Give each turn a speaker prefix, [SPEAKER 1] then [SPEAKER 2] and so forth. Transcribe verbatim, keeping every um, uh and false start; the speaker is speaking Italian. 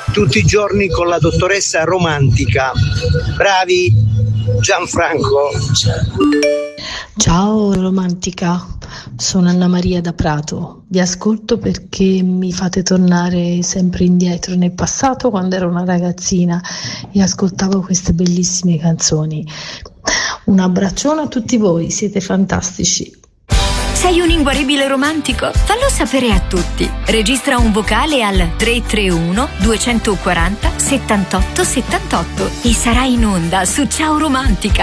[SPEAKER 1] tutti i giorni con la dottoressa Romantica. Bravi, Gianfranco.
[SPEAKER 2] Ciao Romantica, sono Anna Maria da Prato. Vi ascolto perché mi fate tornare sempre indietro nel passato, quando ero una ragazzina e ascoltavo queste bellissime canzoni. Un abbraccione a tutti voi, siete fantastici.
[SPEAKER 3] Sei un inguaribile romantico? Fallo sapere a tutti. Registra un vocale al tre tre uno due quattro zero settantotto settantotto e sarai in onda su Ciao Romantica.